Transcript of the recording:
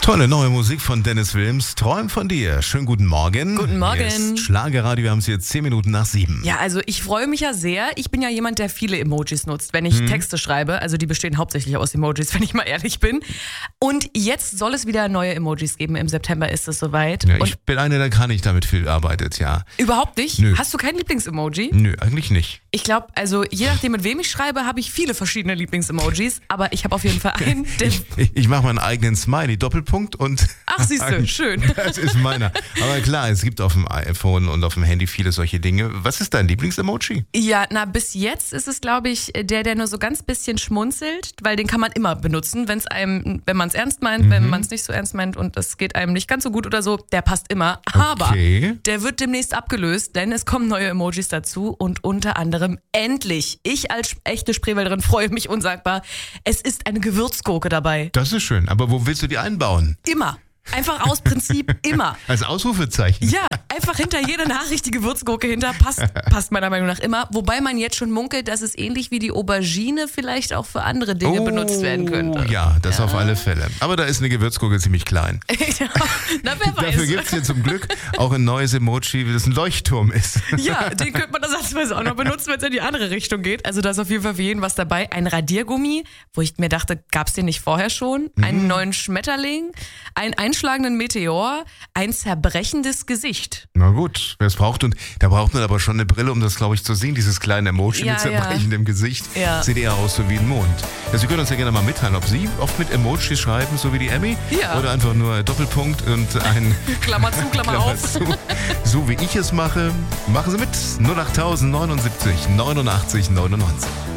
Tolle neue Musik von Dennis Wilms. Träum von dir. Schönen guten Morgen. Guten Morgen. Hier ist Schlagerradio, wir haben es jetzt 10 Minuten nach 7. Ja, also ich freue mich ja sehr. Ich bin ja jemand, der viele Emojis nutzt, wenn ich Texte schreibe. Also die bestehen hauptsächlich aus Emojis, wenn ich mal ehrlich bin. Und jetzt soll es wieder neue Emojis geben. Im September ist es soweit. Ja, Und ich bin einer, der gar nicht damit viel arbeitet, ja. überhaupt nicht? Nö. Hast du kein Lieblings-Emoji? Nö, eigentlich nicht. Ich glaube, also je nachdem, mit wem ich schreibe, habe ich viele verschiedene Lieblings-Emojis. Aber ich habe auf jeden Fall einen, der... Ich mache meinen eigenen Smiley, Doppelpunkt und... Ach, siehst du, schön. Das ist meiner. Aber klar, es gibt auf dem iPhone und auf dem Handy viele solche Dinge. Was ist dein Lieblings-Emoji? Ja, bis jetzt ist es, glaube ich, der nur so ganz bisschen schmunzelt, weil den kann man immer benutzen, wenn man es ernst meint, wenn man es nicht so ernst meint und es geht einem nicht ganz so gut oder so, der passt immer. Aber Okay. der wird demnächst abgelöst, denn es kommen neue Emojis dazu und unter anderem endlich, ich als echte Spreewälderin freue mich unsagbar, es ist eine Gewürzgurke dabei. Das ist schön. Aber wo willst du die einbauen? Immer. Einfach aus Prinzip immer. Als Ausrufezeichen? Ja, einfach hinter jeder Nachricht die Gewürzgurke hinter, passt meiner Meinung nach immer. Wobei man jetzt schon munkelt, dass es ähnlich wie die Aubergine vielleicht auch für andere Dinge benutzt werden könnte. Ja, das auf alle Fälle. Aber da ist eine Gewürzgurke ziemlich klein. Ja, na, wer weiß. Dafür gibt es hier zum Glück auch ein neues Emoji, das ein Leuchtturm ist. Ja, den könnte man ersatzweise auch noch benutzen, wenn es in die andere Richtung geht. Also da ist auf jeden Fall für jeden was dabei. Ein Radiergummi, wo ich mir dachte, gab es den nicht vorher schon? Einen neuen Schmetterling, einen einschlagenden Meteor, ein zerbrechendes Gesicht. Na gut, wer es braucht. Und da braucht man aber schon eine Brille, um das, glaube ich, zu sehen. Dieses kleine Emoji Ja, mit zerbrechendem Gesicht. Ja. Sieht eher aus so wie ein Mond. Also Sie können uns ja gerne mal mitteilen, ob Sie oft mit Emojis schreiben, so wie die Emmy. Ja. Oder einfach nur Doppelpunkt und ein... Klammer zu, Klammer auf. zu. So wie ich es mache, machen Sie mit. 08000 79 89 99.